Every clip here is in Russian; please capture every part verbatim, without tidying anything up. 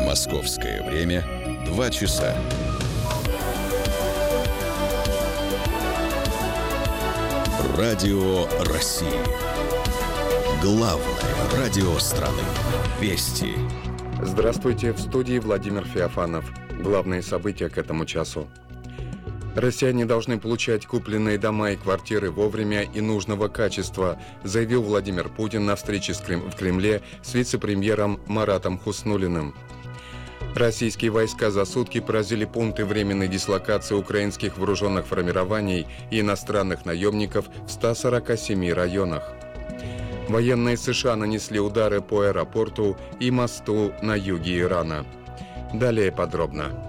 Московское время два часа. Радио России. Главное радио страны. Вести. Здравствуйте, в студии Владимир Феофанов. Главные события к этому часу. Россияне должны получать купленные дома и квартиры вовремя и нужного качества, заявил Владимир Путин на встрече в Кремле с вице-премьером Маратом Хуснуллиным. Российские войска за сутки поразили пункты временной дислокации украинских вооруженных формирований и иностранных наемников в ста сорока семи районах. Военные США нанесли удары по аэропорту и мосту на юге Ирана. Далее подробно.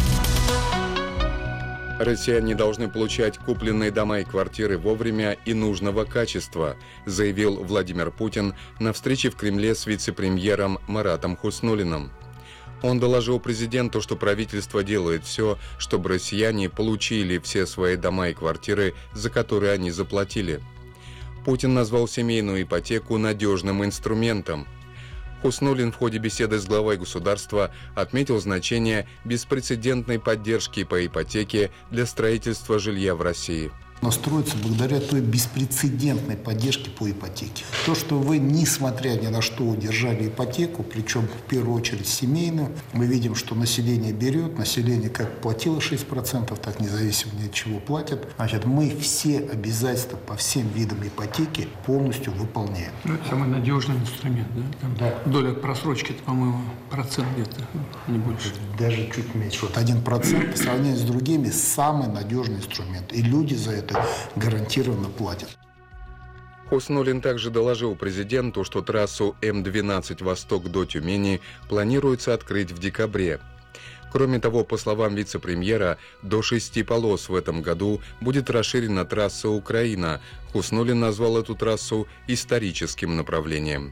Россияне должны получать купленные дома и квартиры вовремя и нужного качества, заявил Владимир Путин на встрече в Кремле с вице-премьером Маратом Хуснуллиным. Он доложил президенту, что правительство делает все, чтобы россияне получили все свои дома и квартиры, за которые они заплатили. Путин назвал семейную ипотеку надежным инструментом. Хуснуллин в ходе беседы с главой государства отметил значение беспрецедентной поддержки по ипотеке для строительства жилья в России. Но строится благодаря той беспрецедентной поддержке по ипотеке. То, что вы, несмотря ни на что, удержали ипотеку, причем в первую очередь семейную, мы видим, что население берет, население как платило шесть процентов, так независимо ни от чего платят. Значит, мы все обязательства по всем видам ипотеки полностью выполняем. Ну, это самый надежный инструмент, да? Там да. Доля просрочки, это, по-моему, процент где-то, не больше. Даже чуть меньше. Вот один процент по сравнению с другими самый надежный инструмент. И люди за это гарантированно платят. Хуснуллин также доложил президенту, что трассу Эм двенадцать «Восток» до Тюмени планируется открыть в декабре. Кроме того, по словам вице-премьера, до шести полос в этом году будет расширена трасса Украина. Хуснуллин назвал эту трассу историческим направлением.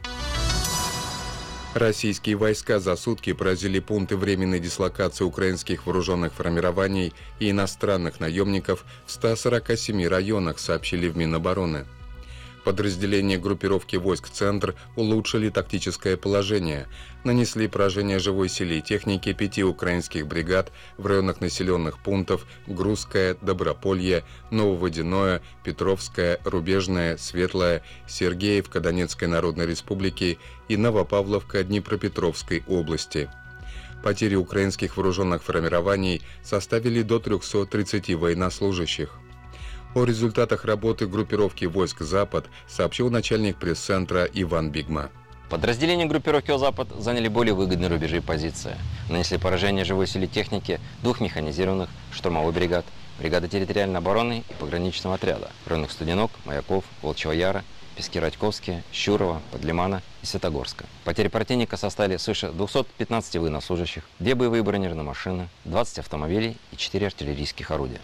Российские войска за сутки поразили пункты временной дислокации украинских вооруженных формирований и иностранных наемников в ста сорока семи районах, сообщили в Минобороны. Подразделения группировки войск «Центр» улучшили тактическое положение, нанесли поражение живой силе и технике пяти украинских бригад в районах населенных пунктов Грузское, Доброполье, Нововодяное, Петровское, Рубежное, Светлое, Сергеевка Донецкой Народной Республики и Новопавловка Днепропетровской области. Потери украинских вооруженных формирований составили до трехсот тридцати военнослужащих. О результатах работы группировки войск «Запад» сообщил начальник пресс-центра Иван Бигма. Подразделения группировки «Запад» заняли более выгодные рубежи и позиции. Нанесли поражение живой силе техники двух механизированных штурмовых бригад, бригады территориальной обороны и пограничного отряда в районах Студенок, Маяков, Волчьего Яра, Пески Радьковские, Щурова, Подлимана и Святогорска. Потери противника составили свыше двухсот пятнадцати военнослужащих, две боевые бронированные машины, двадцать автомобилей и четыре артиллерийских орудия.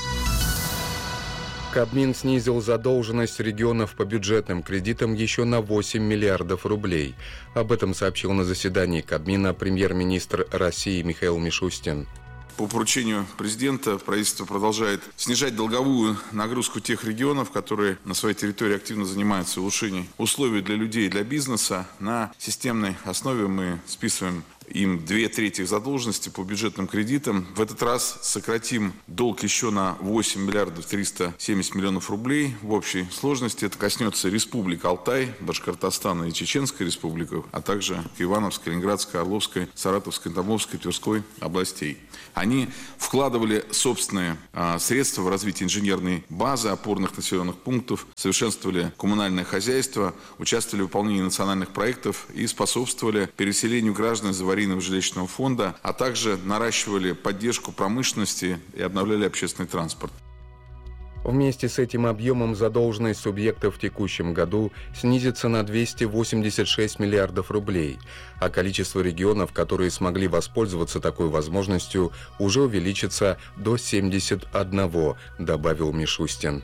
Кабмин снизил задолженность регионов по бюджетным кредитам еще на восемь миллиардов рублей. Об этом сообщил на заседании Кабмина премьер-министр России Михаил Мишустин. По поручению президента правительство продолжает снижать долговую нагрузку тех регионов, которые на своей территории активно занимаются улучшением условий для людей и для бизнеса. На системной основе мы списываем им две трети задолженности по бюджетным кредитам. В этот раз сократим долг еще на восемь миллиардов триста семьдесят миллионов рублей. В общей сложности это коснется республик Алтай, Башкортостана и Чеченской республики, а также Ивановской, Ленинградской, Орловской, Саратовской, Тамбовской, Тверской областей. Они вкладывали собственные а, средства в развитие инженерной базы, опорных населенных пунктов, совершенствовали коммунальное хозяйство, участвовали в выполнении национальных проектов и способствовали переселению граждан из аварийного жилищного фонда, а также наращивали поддержку промышленности и обновляли общественный транспорт. Вместе с этим объемом задолженность субъектов в текущем году снизится на двести восемьдесят шесть миллиардов рублей, а количество регионов, которые смогли воспользоваться такой возможностью, уже увеличится до семидесяти одного, добавил Мишустин.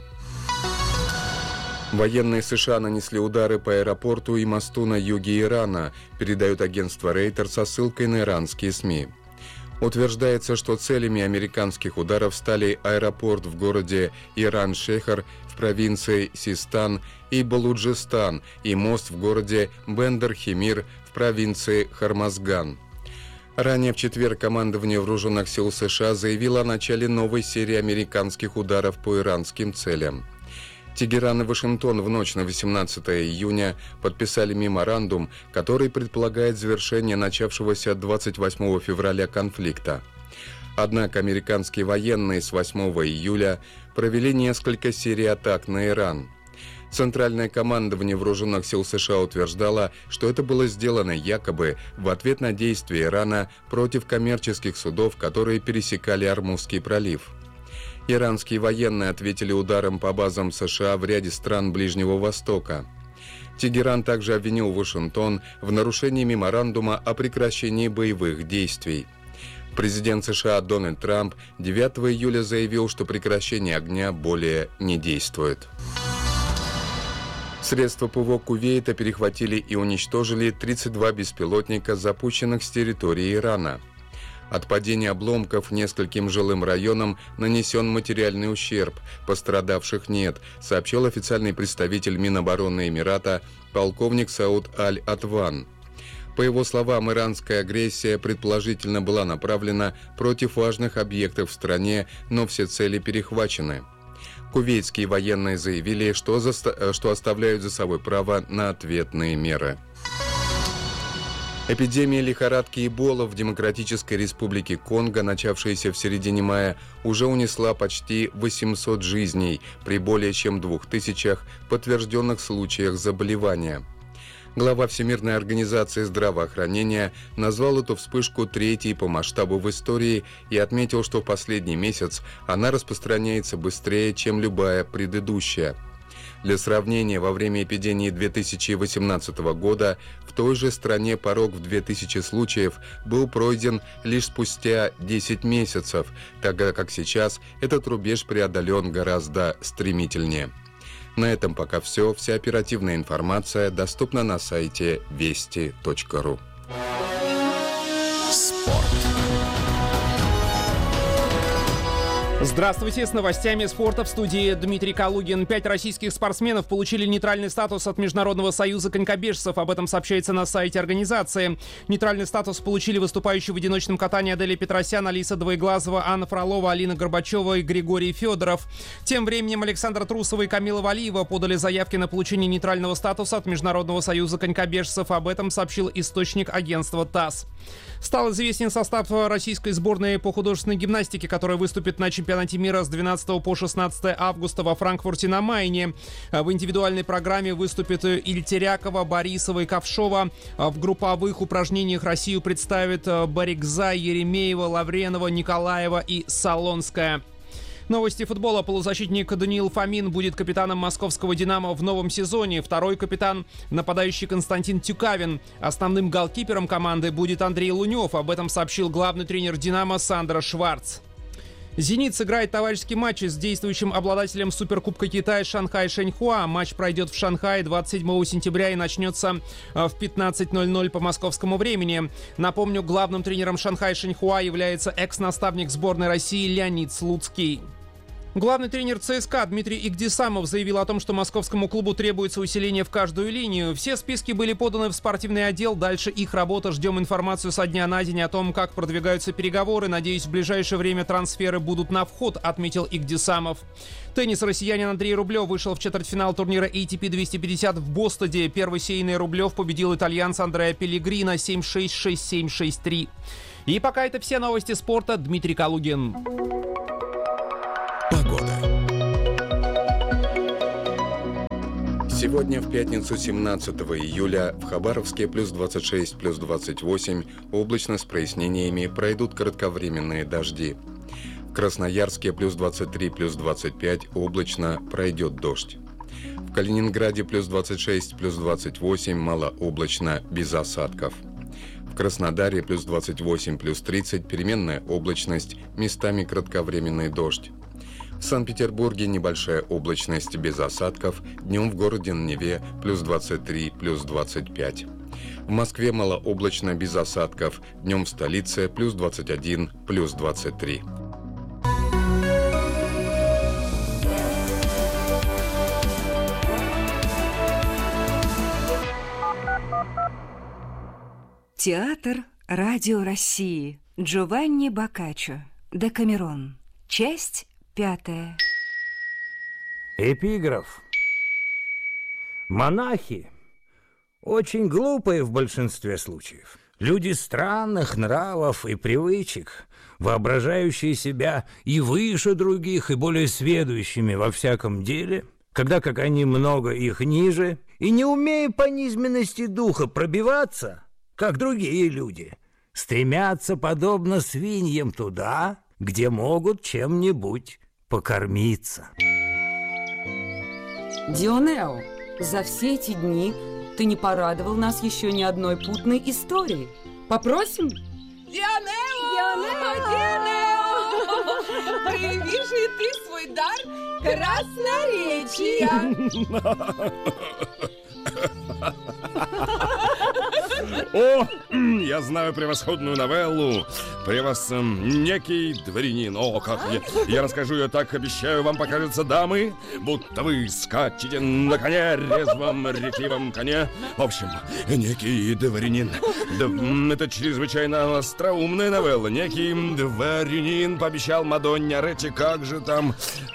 Военные США нанесли удары по аэропорту и мосту на юге Ирана, передает агентство Рейтер со ссылкой на иранские СМИ. Утверждается, что целями американских ударов стали аэропорт в городе Иран-Шехр в провинции Систан и Балуджистан и мост в городе Бендер-Хемир в провинции Хормазган. Ранее в четверг командование Вооруженных сил США заявило о начале новой серии американских ударов по иранским целям. Тегеран и Вашингтон в ночь на восемнадцатое июня подписали меморандум, который предполагает завершение начавшегося двадцать восьмого февраля конфликта. Однако американские военные с восьмого июля провели несколько серий атак на Иран. Центральное командование Вооруженных сил США утверждало, что это было сделано якобы в ответ на действия Ирана против коммерческих судов, которые пересекали Ормузский пролив. Иранские военные ответили ударом по базам США в ряде стран Ближнего Востока. Тегеран также обвинил Вашингтон в нарушении меморандума о прекращении боевых действий. Президент США Дональд Трамп девятого июля заявил, что прекращение огня более не действует. Средства ПВО Кувейта перехватили и уничтожили тридцать два беспилотника, запущенных с территории Ирана. От падения обломков нескольким жилым районам нанесен материальный ущерб, пострадавших нет, сообщил официальный представитель Минобороны Эмирата полковник Сауд Аль-Атван. По его словам, иранская агрессия предположительно была направлена против важных объектов в стране, но все цели перехвачены. Кувейтские военные заявили, что, заста- что оставляют за собой право на ответные меры. Эпидемия лихорадки Эбола в Демократической Республике Конго, начавшаяся в середине мая, уже унесла почти восемьсот жизней при более чем двух тысячах подтвержденных случаях заболевания. Глава Всемирной организации здравоохранения назвал эту вспышку третьей по масштабу в истории и отметил, что в последний месяц она распространяется быстрее, чем любая предыдущая. Для сравнения, во время эпидемии две тысячи восемнадцатого года в той же стране порог в две тысячи случаев был пройден лишь спустя десять месяцев, тогда как сейчас этот рубеж преодолен гораздо стремительнее. На этом пока все. Вся оперативная информация доступна на сайте вести точка ру. Спорт. Здравствуйте, с новостями спорта в студии Дмитрий Калугин. Пять российских спортсменов получили нейтральный статус от Международного союза конькобежцев. Об этом сообщается на сайте организации. Нейтральный статус получили выступающие в одиночном катании Аделия Петросян, Алиса Двоеглазова, Анна Фролова, Алина Горбачева и Григорий Федоров. Тем временем Александра Трусова и Камила Валиева подали заявки на получение нейтрального статуса от Международного союза конькобежцев. Об этом сообщил источник агентства ТАСС. Стал известен состав российской сборной по художественной гимнастике, которая выступит на чемпионате мира с двенадцатого по шестнадцатое августа во Франкфурте на Майне. В индивидуальной программе выступят Ильтерякова, Борисова и Ковшова. В групповых упражнениях Россию представят Барикзай, Еремеева, Лавренова, Николаева и Солонская. Новости футбола. Полузащитник Даниил Фомин будет капитаном московского «Динамо» в новом сезоне. Второй капитан — нападающий Константин Тюкавин. Основным голкипером команды будет Андрей Лунев. Об этом сообщил главный тренер «Динамо» Сандро Шварц. «Зенит» сыграет товарищеский матч с действующим обладателем Суперкубка Китая Шанхай Шэньхуа. Матч пройдет в Шанхае двадцать седьмого сентября и начнется в пятнадцать ноль ноль по московскому времени. Напомню, главным тренером Шанхай Шэньхуа является экс-наставник сборной России Леонид Слуцкий. Главный тренер ЦСКА Дмитрий Игдисамов заявил о том, что московскому клубу требуется усиление в каждую линию. Все списки были поданы в спортивный отдел. Дальше их работа. Ждем информацию со дня на день о том, как продвигаются переговоры. Надеюсь, в ближайшее время трансферы будут на вход, отметил Игдисамов. Теннис. Россиянин Андрей Рублев вышел в четвертьфинал турнира эй ти пи двести пятьдесят в Бостоне. Первый сейный Рублев победил итальянца Андреа Пеллегрино семь шесть шесть семь шесть три. И пока это все новости спорта. Дмитрий Калугин. Погода. Сегодня, в пятницу семнадцатого июля, в Хабаровске плюс двадцать шесть, плюс двадцать восемь, облачно с прояснениями, пройдут кратковременные дожди. В Красноярске плюс двадцать три, плюс двадцать пять, облачно, пройдет дождь. В Калининграде плюс двадцать шесть, плюс двадцать восемь, малооблачно, без осадков. В Краснодаре плюс двадцать восемь, плюс тридцать, переменная облачность, местами кратковременный дождь. В Санкт-Петербурге небольшая облачность без осадков, днем в городе на Неве плюс двадцать три, плюс двадцать пять. В Москве малооблачно без осадков, днем в столице плюс двадцать один, плюс двадцать три. Театр Радио России. Джованни Боккаччо. Декамерон. Часть пятая. Эпиграф. Монахи очень глупые в большинстве случаев. Люди странных нравов и привычек, воображающие себя и выше других, и более сведущими во всяком деле, когда как они много их ниже, и не умея по низменности духа пробиваться, как другие люди, стремятся, подобно свиньям, туда, где могут чем-нибудь покормиться. Дионео, за все эти дни ты не порадовал нас еще ни одной путной историей. Попросим? Дионео! Дионео! Дионео! Прояви же и ты свой дар красноречия! О, я знаю превосходную новеллу. При вас э, некий дворянин. О, как я, я расскажу ее так, обещаю, вам покажется, дамы, будто вы скачете на коне, резвом, ретивом коне. В общем, некий дворянин. Да, это чрезвычайно остроумная новелла. Некий дворянин пообещал Мадонне Аретти, как же там...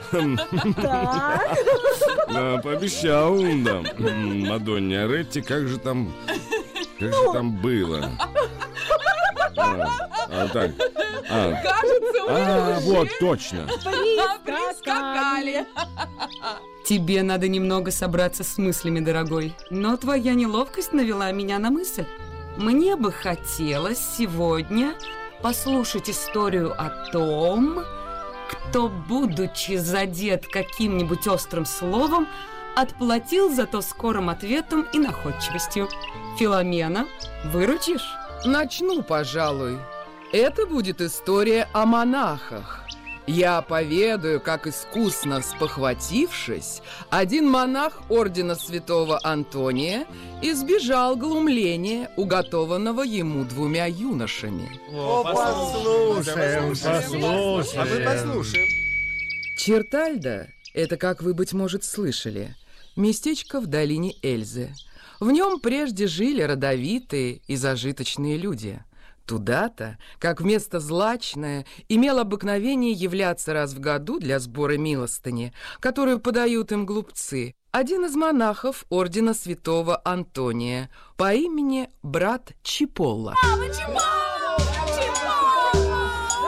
Да, пообещал, да. Мадонне Аретти, как же там... Как же там было? А, а, так. А. Кажется, мы а, уже вот, точно. прискакали. Тебе надо немного собраться с мыслями, дорогой. Но твоя неловкость навела меня на мысль. Мне бы хотелось сегодня послушать историю о том, кто, будучи задет каким-нибудь острым словом, отплатил зато скорым ответом и находчивостью. Филомена, выручишь? Начну, пожалуй. Это будет история о монахах. Я поведаю, как искусно спохватившись, один монах ордена святого Антония избежал глумления, уготованного ему двумя юношами. О, послушаем, послушаем. А мы послушаем. Чертальда – это, как вы, быть может, слышали, местечко в долине Эльзы. В нем прежде жили родовитые и зажиточные люди. Туда-то, как место злачное, имел обыкновение являться раз в году для сбора милостыни, которую подают им глупцы, один из монахов ордена святого Антония по имени брат Чиполло.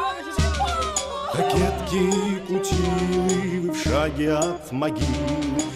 Кокетки кутилы в шаге от могилы.